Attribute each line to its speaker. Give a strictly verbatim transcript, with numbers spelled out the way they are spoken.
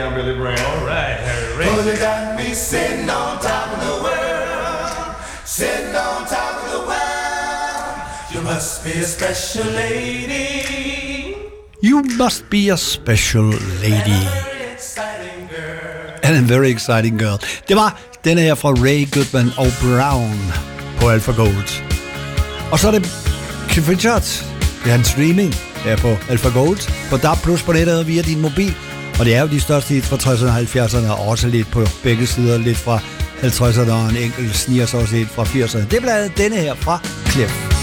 Speaker 1: again on Billy Brown.
Speaker 2: All right, Harry Ray.
Speaker 3: Cause you got me sitting on top of the world, sitting on top of the world. You must be a special lady.
Speaker 4: You must be a special lady. And a very exciting girl. Det var denne her fra Ray Goodman og Brown på Alpha Gold. Og så er det Cliff Richard. Det er en streaming her på Alpha Gold. På D A B plus på nettet og via din mobil. Og det er jo de største hits fra tresserne og halvfjerdserne, og også lidt på begge sider, lidt fra halvtredserne og en enkelt sniger så også lidt fra firserne. Det er blandt andet denne her fra Cliff.